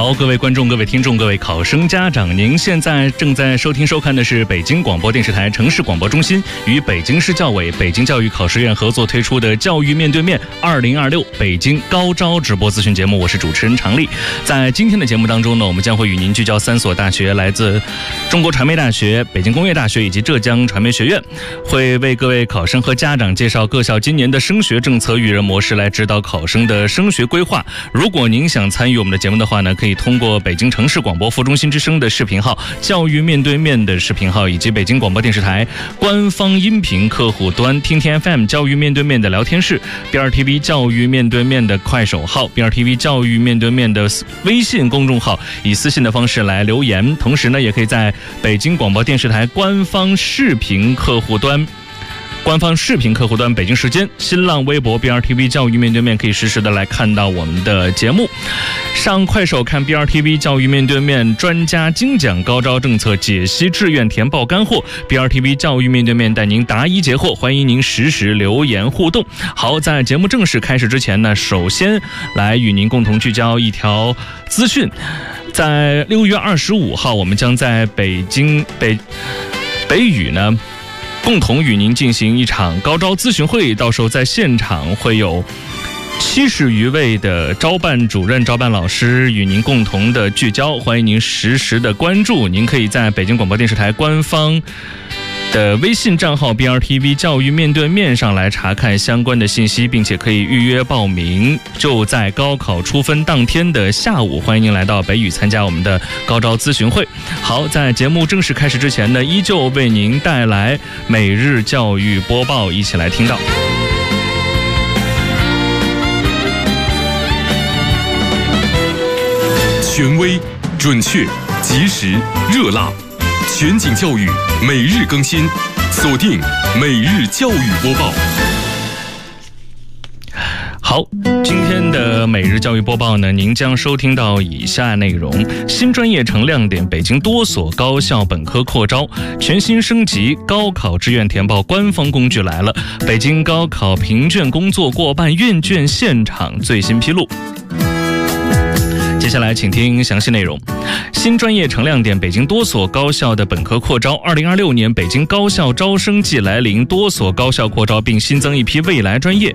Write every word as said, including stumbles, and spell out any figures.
好，各位观众、各位听众、各位考生家长，您现在正在收听收看的是北京广播电视台城市广播中心与北京市教委、北京教育考试院合作推出的《教育面对面二零二六北京高招》直播资讯节目，我是主持人常丽。在今天的节目当中呢，我们将会与您聚焦三所大学，来自中国传媒大学、北京工业大学以及浙江传媒学院，会为各位考生和家长介绍各校今年的升学政策育人模式，来指导考生的升学规划。如果您想参与我们的节目的话呢，可以通过北京城市广播副中心之声的视频号、教育面对面的视频号，以及北京广播电视台官方音频客户端听天 F M 教育面对面的聊天室、B R T V 教育面对面的快手号、B R T V 教育面对面的微信公众号，以私信的方式来留言。同时呢，也可以在北京广播电视台官方视频客户端官方视频客户端北京时间、新浪微博 B R T V 教育面对面，可以实时的来看到我们的节目。上快手看 B R T V 教育面对面，专家精讲高招政策，解析志愿填报干货。 B R T V 教育面对面带您答疑解惑，欢迎您实时留言互动。好，在节目正式开始之前呢，首先来与您共同聚焦一条资讯。在六月二十五号，我们将在北京北北语呢共同与您进行一场高招咨询会，到时候在现场会有七十余位的招办主任、招办老师与您共同的聚焦，欢迎您实时的关注。您可以在北京广播电视台官方的微信账号 B R T V 教育面对面上来查看相关的信息，并且可以预约报名，就在高考出分当天的下午，欢迎您来到北语参加我们的高招咨询会。好，在节目正式开始之前呢，依旧为您带来每日教育播报，一起来听到。 权威、准确、及时、热辣，全景教育每日更新，锁定每日教育播报。 好，今天的每日教育播报呢，您将收听到以下内容：新专业成亮点，北京多所高校本科扩招，全新升级高考志愿填报官方工具来了。北京高考评卷工作过半，阅卷现场最新披露。接下来请听详细内容。新专业成亮点，北京多所高校的本科扩招。二零二六年北京高校招生季来临，多所高校扩招并新增一批未来专业。